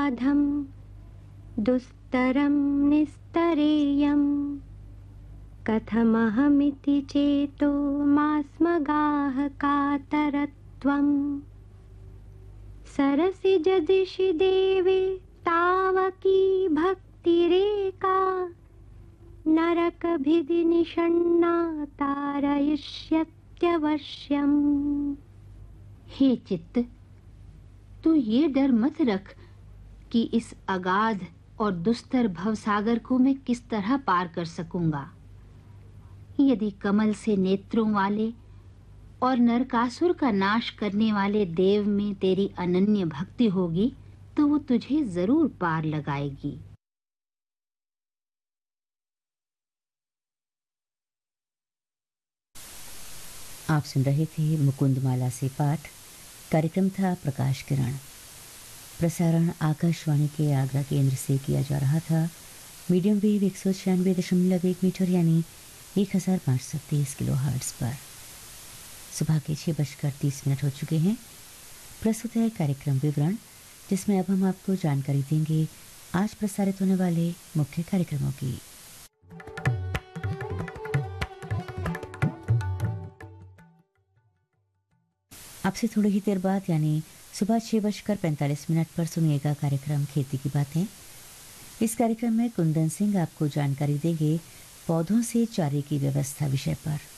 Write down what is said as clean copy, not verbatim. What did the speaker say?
अगाधं दुस्तरं निस्तरेयं कथमहमिति चेतो मास्मगाः कातरत्वं सरसिजदिशि देवे तावकी भक्तिरेका नरकभिदि निषण्णा तारयिष्यत्यवश्यम्। हे चित्त, तू ये डर मत रख कि इस अगाध और दुस्तर भवसागर को मैं किस तरह पार कर सकूंगा। यदि कमल से नेत्रों वाले और नरकासुर का नाश करने वाले देव में तेरी अनन्य भक्ति होगी तो वो तुझे जरूर पार लगाएगी। आप सुन रहे थे मुकुंदमाला से पाठ। कार्यक्रम था प्रकाश किरण। प्रसारण आकाशवाणी के आगरा केंद्र से किया जा रहा था। मीडियम वेव 196.1 मीटर यानी 1530 किलोहर्ट्ज पर। सुबह के 6:30 हो चुके हैं। प्रस्तुत है कार्यक्रम विवरण, जिसमें अब हम आपको जानकारी देंगे आज प्रसारित होने वाले मुख्य कार्यक्रमों की। आपसे थोड़ी ही देर बाद यानी सुबह 6:45 पर सुनिएगा कार्यक्रम खेती की बातें। इस कार्यक्रम में कुंदन सिंह आपको जानकारी देंगे पौधों से चारे की व्यवस्था विषय पर।